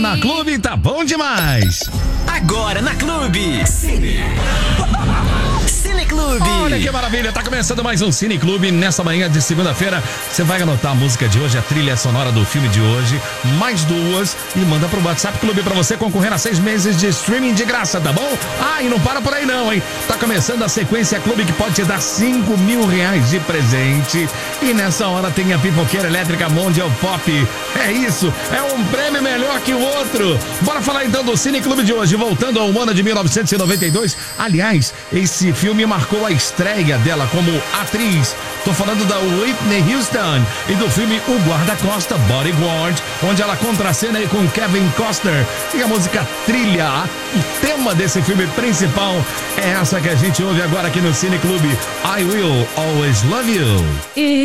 na Clube tá bom demais. Agora na Clube. Cine Clube. Olha que maravilha, tá começando mais um Cine Clube. Nessa manhã de segunda-feira, você vai anotar a música de hoje, a trilha sonora do filme de hoje, mais duas, e manda pro WhatsApp Clube pra você concorrer a 6 meses de streaming de graça, tá bom? Ah, e não para por aí não, hein? Tá começando a sequência Clube que pode te dar R$5.000 de presente. E nessa hora tem a pipoqueira elétrica Mondial Pop. É isso, é um prêmio melhor que o outro. Bora falar então do Cine Clube de hoje, voltando ao ano de 1992. Aliás, esse filme marcou a estreia dela como atriz. Tô falando da Whitney Houston e do filme O Guarda-Costa, Bodyguard, onde ela contracena aí com Kevin Costner. E a música trilha, o tema desse filme principal é essa que a gente ouve agora aqui no Cine Clube, I Will Always Love You.